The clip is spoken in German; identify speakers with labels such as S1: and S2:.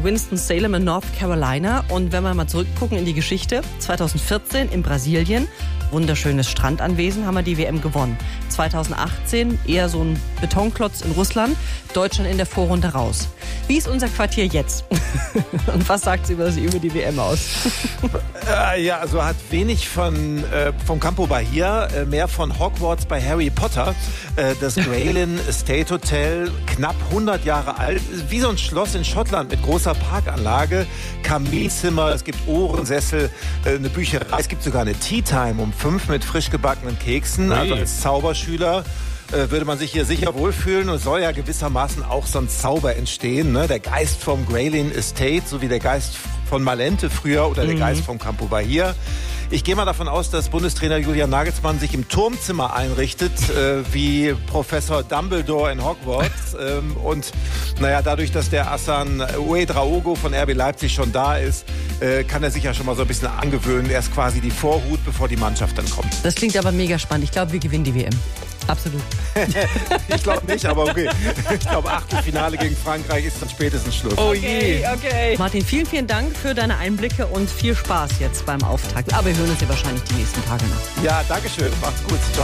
S1: Winston-Salem in North Carolina. Und wenn wir mal zurückgucken in die Geschichte, 2014 in Brasilien, wunderschönes Strandanwesen, haben wir die WM gewonnen. 2018 eher so ein Betonklotz in Russland, Deutschland in der Vorrunde raus. Wie ist unser Quartier jetzt? Und was sagt sie über die WM aus?
S2: Ja, also hat wenig vom Campo Bahia, mehr von Hogwarts bei Harry Potter. Das Graylin Estate Hotel, knapp 100 Jahre alt, wie so ein Schloss in Schottland mit großer Parkanlage, Kaminzimmer, es gibt Ohrensessel, eine Bücherei, es gibt sogar eine Tea Time um 5 mit frisch gebackenen Keksen. Also als Zauberschüler würde man sich hier sicher wohlfühlen und soll ja gewissermaßen auch so ein Zauber entstehen. Ne? Der Geist vom Graylin Estate, so wie der Geist von Malente früher oder der Geist vom Campo Bahia. Ich gehe mal davon aus, dass Bundestrainer Julian Nagelsmann sich im Turmzimmer einrichtet, wie Professor Dumbledore in Hogwarts. Und naja, dadurch, dass der Hassan Ouedraogo von RB Leipzig schon da ist, kann er sich ja schon mal so ein bisschen angewöhnen. Er ist quasi die Vorhut, bevor die Mannschaft dann kommt.
S1: Das klingt aber mega spannend. Ich glaube, wir gewinnen die WM. Absolut.
S2: Ich glaube nicht, aber okay. Ich glaube, Achtelfinale gegen Frankreich ist dann spätestens Schluss.
S1: Oh je. Okay. Martin, vielen, vielen Dank für deine Einblicke und viel Spaß jetzt beim Auftakt. Aber wir hören uns ja wahrscheinlich die nächsten Tage noch.
S2: Ja, danke schön. Macht's gut. Ciao.